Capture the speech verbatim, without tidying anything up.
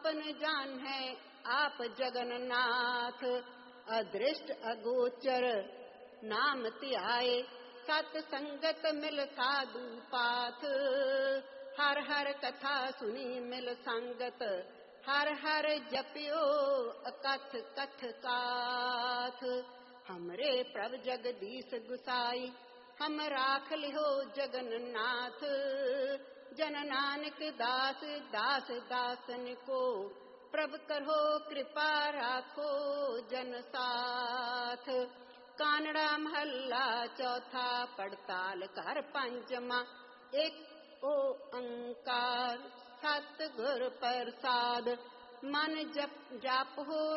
आपन जान है आप जगन्नाथ। अदृष्ट अगोचर नाम त्याए सत संगत मिल साधु पाथ। हर हर कथा सुनी मिल संगत हर हर जपियो अकथ कथ काथ। हमरे प्रभ जगदीश गुसाई हम राख लिहो जगन्नाथ। जन नानक दास दास दासन को प्रभ करो कृपा राखो जन साथ। कानड़ा महला चौथा पड़ताल कर पंचमा एक ओंकार सतगुर प्रसाद। मन जप जाप हो